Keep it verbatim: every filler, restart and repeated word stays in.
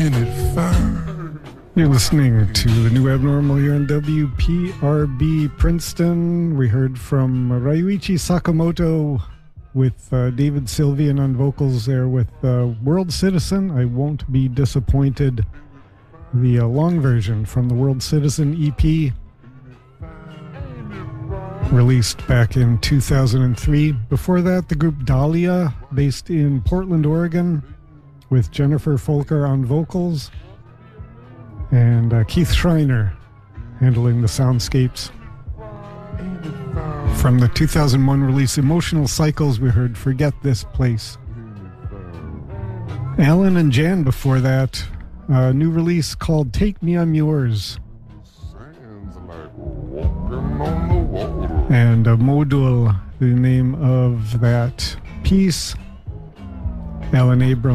You're listening to the New Abnormal here on W P R B Princeton. We heard from Ryuichi Sakamoto with uh, David Sylvian on vocals there with uh, World Citizen, I Won't Be Disappointed. The uh, long version from the World Citizen E P, released back in two thousand three. Before that, the group Dahlia, based in Portland, Oregon, with Jennifer Folker on vocals and uh, Keith Schreiner handling the soundscapes. From the two thousand one release Emotional Cycles, we heard Forget This Place. Alan and Jan before that, a new release called Take Me, I'm Yours. And a Modul, the name of that piece. Alan Abrams